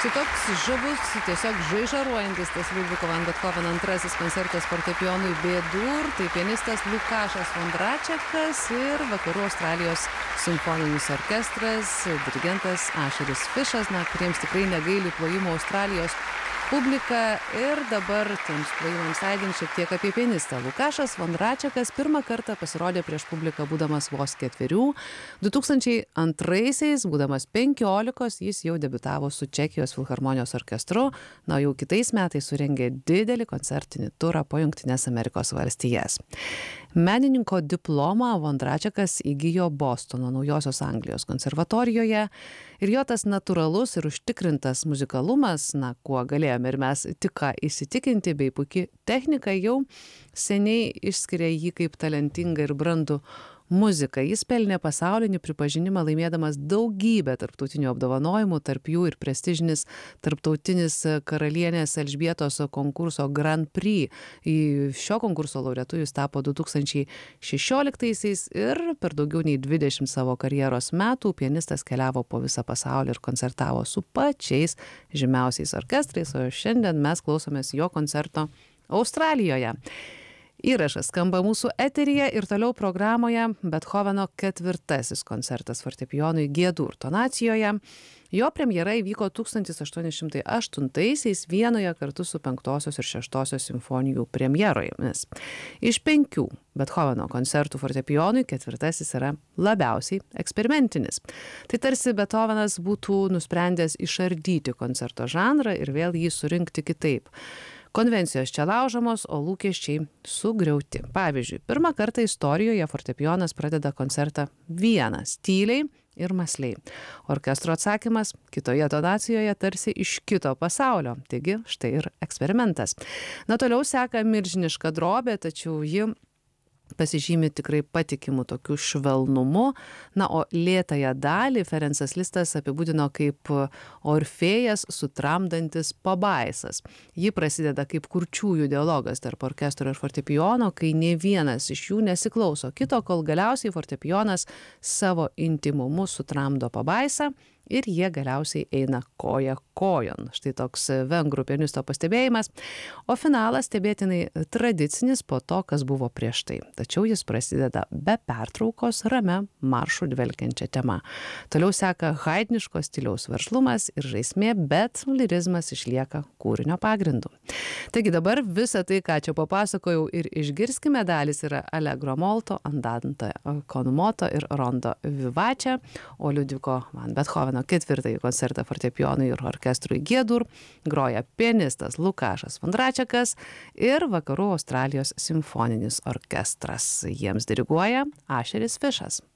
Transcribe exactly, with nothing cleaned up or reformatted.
Čia toks žavus, tiesiog žaižaruojantis tas Liudviko van Bethoveno antrasis koncertas fortepijonui B-dur, tai pianistas Lukašas Vondračekas ir Vakarų Australijos simfoninis orkestras, dirigentas Asheris Fišas, na, kuriems tikrai negaili plojimo Australijos publika. Ir dabar tiems plojimams aidint šiek tiek apie pianistą. Lukašas Vondračekas pirmą kartą pasirodė prieš publiką būdamas vos ketverių. du tūkstančiai antraisiais, būdamas penkiolikos, jis jau debiutavo su Čekijos filharmonijos orkestru, na, jau kitais metais surengė didelį koncertinį turą po Jungtines Amerikos valstijas. Menininko diplomą Vondračekas įgijo Bostono Naujosios Anglijos konservatorijoje ir jo tas natūralus ir užtikrintas muzikalumas, na, kuo galėjome ir mes tik ką įsitikinti, bei puiki technika jau seniai išskiria jį kaip talentingą ir brandų muziką. Jis pelnė pasaulinį pripažinimą, laimėdamas daugybę tarptautinių apdovanojimų, tarp jų ir prestižinis tarptautinis karalienės Elžbietos konkurso Grand Prix. Į šio konkurso laureatu jis tapo du tūkstančiai šešioliktaisiais ir per daugiau nei dvidešimt savo karjeros metų pianistas keliavo po visą pasaulį ir koncertavo su pačiais žymiausiais orkestrais, o šiandien mes klausomės jo koncerto Australijoje. Įrašas skamba mūsų eteryje ir toliau programoje Bethoveno ketvirtasis koncertas fortepijonui G-dur tonacijoje. Jo premjera įvyko tūkstantis aštuoni šimtai aštuntaisiais Vienoje kartu su penktosios ir šeštosios simfonijų premjeromis. Iš penkių Bethoveno koncertų fortepijonui ketvirtasis yra labiausiai eksperimentinis. Tai tarsi Bethovenas būtų nusprendęs išardyti koncerto žanrą ir vėl jį surinkti kitaip. Konvencijos čia laužomos, o lūkesčiai sugriauti. Pavyzdžiui, pirmą kartą istorijoje fortepijonas pradeda koncertą vienas, tyliai ir mąsliai. Orkestro atsakymas kitoje tonacijoje tarsi iš kito pasaulio. Taigi, štai ir eksperimentas. Na, toliau seka milžiniška drobė, tačiau ji pasižymi tikrai patikimu tokiu švelnumu. Na, o lėtąją dalį Ferencas Listas apibūdino kaip Orfėjas sutramdantis pabaisas. Ji prasideda kaip kurčiųjų dialogas tarp orkestro ir fortepijono, kai nei vienas iš jų nesiklauso kito, kol galiausiai fortepijonas savo intimumu sutramdo pabaisą ir jie galiausiai eina koja kojon. Štai toks vengrų pianisto pastebėjimas. O finalas stebėtinai tradicinis po to, kas buvo prieš tai. Tačiau jis prasideda be pertraukos ramia maršu dvelkiančia tema. Toliau seka haidniško stiliaus veržlumas ir žaismė, bet lirizmas išlieka kūrinio pagrindu. Taigi dabar visą tai, ką čia papasakojau ir išgirskime, dalis yra Allegro molto, andante con moto ir rondo vivace, o Liudviko van Bethoveno ketvirtąjį koncertą fortepijonui ir orkestrui G-dur groja pianistas Lukašas Vondračekas ir Vakarų Australijos simfoninis orkestras. Jiems diriguoja Asheris Fišas.